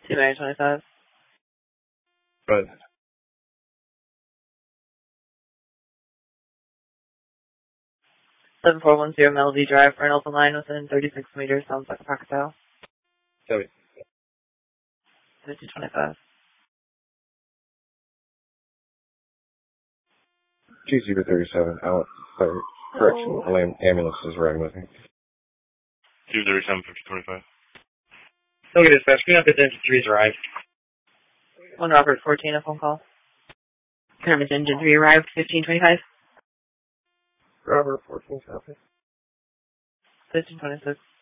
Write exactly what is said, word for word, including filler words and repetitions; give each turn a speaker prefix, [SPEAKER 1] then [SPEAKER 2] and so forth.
[SPEAKER 1] two May twenty-five.
[SPEAKER 2] Right.
[SPEAKER 1] seven four one zero Melody Drive, Reynolds line within thirty-six meters, sounds like a crocodile.
[SPEAKER 2] Copy.
[SPEAKER 1] fifty twenty-five.
[SPEAKER 2] two zero three seven, Alex. Sorry, correction,
[SPEAKER 1] Oh.
[SPEAKER 2] ambulance is riding with me.
[SPEAKER 3] two zero seven, fifty twenty-five.
[SPEAKER 4] Okay, dispatch, can you have the engine three's arrived?
[SPEAKER 1] one Robert fourteen, a phone call.
[SPEAKER 5] Confirm engine three arrived, fifteen twenty-five.
[SPEAKER 2] Robert fourteen, copy.
[SPEAKER 1] fifteen twenty-six.